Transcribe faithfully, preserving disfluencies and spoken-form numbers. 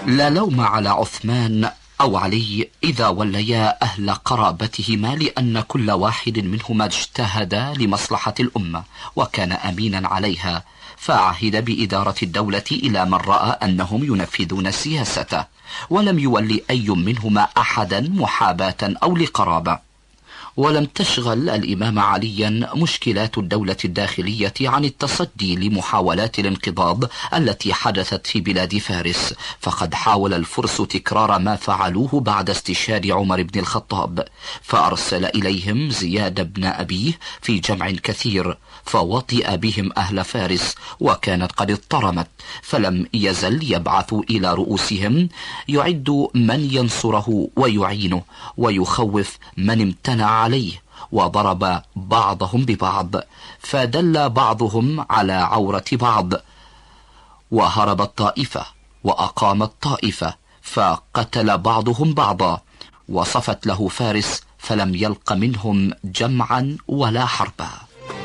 لا لوم على عثمان أو علي إذا وليا أهل قرابتهما، لأن كل واحد منهما اجتهد لمصلحة الأمة وكان أمينا عليها، فعهد بإدارة الدولة إلى من رأى أنهم ينفذون سياسته، ولم يولي أي منهما أحدا محاباة أو لقرابة. ولم تشغل الإمام عليا مشكلات الدولة الداخلية عن التصدي لمحاولات الانقضاض التي حدثت في بلاد فارس، فقد حاول الفرس تكرار ما فعلوه بعد استشهاد عمر بن الخطاب، فأرسل إليهم زياد بن أبيه في جمع كثير، فوطئ بهم أهل فارس وكانت قد اضطرمت، فلم يزل يبعث إلى رؤوسهم يعد من ينصره ويعينه ويخوف من امتنع عليه، وضرب بعضهم ببعض، فدل بعضهم على عورة بعض، وهربت طائفة وأقامت طائفة، فقتل بعضهم بعضا، وصفت له فارس فلم يلق منهم جمعا ولا حربا.